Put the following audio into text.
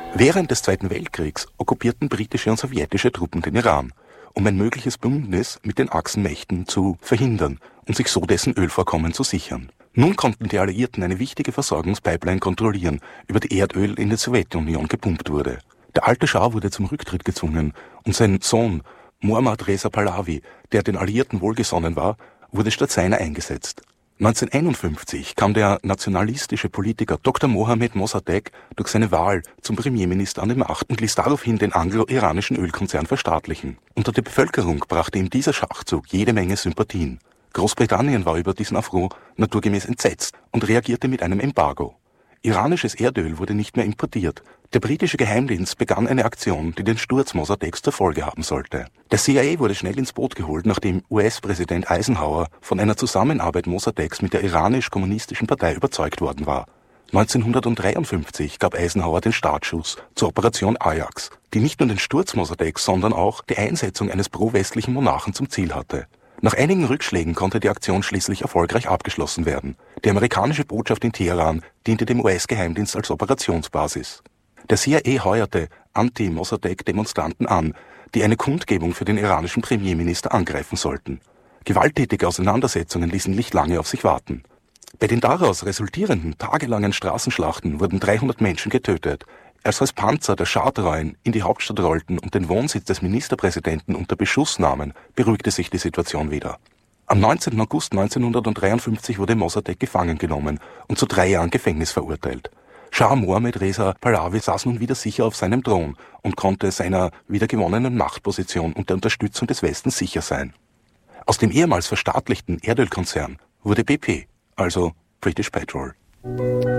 Während des Zweiten Weltkriegs okkupierten britische und sowjetische Truppen den Iran, um ein mögliches Bündnis mit den Achsenmächten zu verhindern und sich so dessen Ölvorkommen zu sichern. Nun konnten die Alliierten eine wichtige Versorgungspipeline kontrollieren, über die Erdöl in die Sowjetunion gepumpt wurde. Der alte Schah wurde zum Rücktritt gezwungen und sein Sohn Mohammad Reza Pahlavi, der den Alliierten wohlgesonnen war, wurde statt seiner eingesetzt. 1951 kam der nationalistische Politiker Dr. Mohammed Mossadegh durch seine Wahl zum Premierminister an die Macht und ließ daraufhin den anglo-iranischen Ölkonzern verstaatlichen. Unter der Bevölkerung brachte ihm dieser Schachzug jede Menge Sympathien. Großbritannien war über diesen Affront naturgemäß entsetzt und reagierte mit einem Embargo. Iranisches Erdöl wurde nicht mehr importiert. Der britische Geheimdienst begann eine Aktion, die den Sturz Mossadeghs zur Folge haben sollte. Der CIA wurde schnell ins Boot geholt, nachdem US-Präsident Eisenhower von einer Zusammenarbeit Mossadeghs mit der iranisch-kommunistischen Partei überzeugt worden war. 1953 gab Eisenhower den Startschuss zur Operation Ajax, die nicht nur den Sturz Mossadeghs, sondern auch die Einsetzung eines pro-westlichen Monarchen zum Ziel hatte. Nach einigen Rückschlägen konnte die Aktion schließlich erfolgreich abgeschlossen werden. Die amerikanische Botschaft in Teheran diente dem US-Geheimdienst als Operationsbasis. Der CIA heuerte Anti-Mossadegh-Demonstranten an, die eine Kundgebung für den iranischen Premierminister angreifen sollten. Gewalttätige Auseinandersetzungen ließen nicht lange auf sich warten. Bei den daraus resultierenden tagelangen Straßenschlachten wurden 300 Menschen getötet. Als Panzer der Schah-Treuen in die Hauptstadt rollten und den Wohnsitz des Ministerpräsidenten unter Beschuss nahmen, beruhigte sich die Situation wieder. Am 19. August 1953 wurde Mossadegh gefangen genommen und zu 3 Jahren Gefängnis verurteilt. Schah Mohammed Reza Pahlavi saß nun wieder sicher auf seinem Thron und konnte seiner wiedergewonnenen Machtposition und der Unterstützung des Westens sicher sein. Aus dem ehemals verstaatlichten Erdölkonzern wurde BP, also British Petrol.